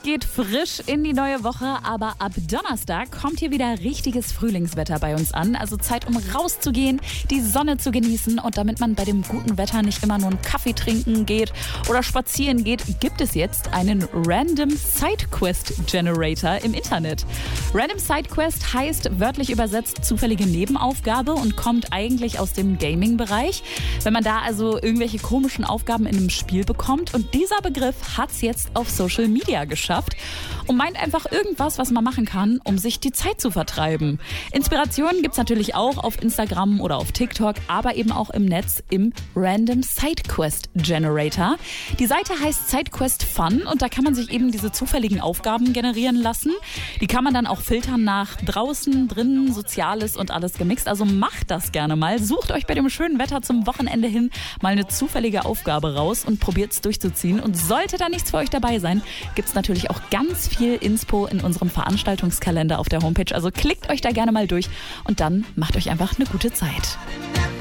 geht frisch in die neue Woche, aber ab Donnerstag kommt hier wieder richtiges Frühlingswetter bei uns an. Also Zeit, um rauszugehen, die Sonne zu genießen. Und damit man bei dem guten Wetter nicht immer nur einen Kaffee trinken geht oder spazieren geht, gibt es jetzt einen Random Sidequest Generator im Internet. Random Sidequest heißt wörtlich übersetzt zufällige Nebenaufgabe und kommt eigentlich aus dem Gaming-Bereich. Wenn man da also irgendwelche komischen Aufgaben in einem Spiel bekommt. Und dieser Begriff hat es jetzt auf Social Media geschafft und meint einfach irgendwas, was man machen kann, um sich die Zeit zu vertreiben. Inspirationen gibt es natürlich auch auf Instagram oder auf TikTok, aber eben auch im Netz im Random Sidequest Generator. Die Seite heißt Sidequest Fun und da kann man sich eben diese zufälligen Aufgaben generieren lassen. Die kann man dann auch filtern nach draußen, drinnen, Soziales und alles gemixt. Also macht das gerne mal. Sucht euch bei dem schönen Wetter zum Wochenende hin mal eine zufällige Aufgabe raus und probiert es durchzuziehen. Und sollte da nichts für euch dabei sein, gibt es natürlich auch ganz viel Inspo in unserem Veranstaltungskalender auf der Homepage. Also klickt euch da gerne mal durch und dann macht euch einfach eine gute Zeit.